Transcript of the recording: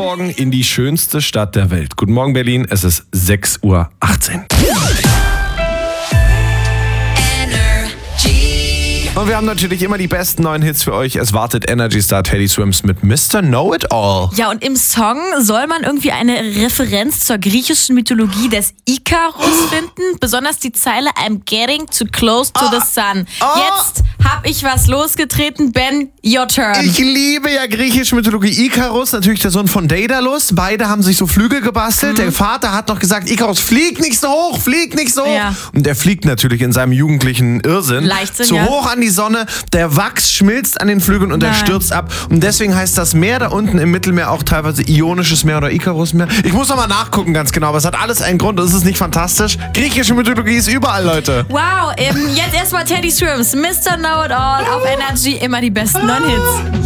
Morgen in die schönste Stadt der Welt. Guten Morgen Berlin, es ist 6:18 Uhr. Und wir haben natürlich immer die besten neuen Hits für euch. Es wartet Energy Star Teddy Swims mit Mr. Know-It-All. Ja, und im Song soll man irgendwie eine Referenz zur griechischen Mythologie des Ikarus finden. Besonders die Zeile I'm getting too close to the sun. Jetzt hab ich was losgetreten. Ben, your turn. Ich liebe ja griechische Mythologie. Ikarus, natürlich der Sohn von Daedalus. Beide haben sich so Flügel gebastelt. Der Vater hat noch gesagt, Ikarus, flieg nicht so hoch, flieg nicht so hoch. Ja. Und er fliegt natürlich in seinem jugendlichen Irrsinn Leichtsinn, so ja. hoch an die Sonne. Der Wachs schmilzt an den Flügeln und er stürzt ab. Und deswegen heißt das Meer da unten im Mittelmeer auch teilweise Ionisches Meer oder Ikarusmeer. Ich muss nochmal nachgucken ganz genau, aber es hat alles einen Grund. Ist es nicht fantastisch? Griechische Mythologie ist überall, Leute. Wow, jetzt erstmal Teddy Swims, Mr. Know-It-All auf Energy, immer die besten neuen Hits.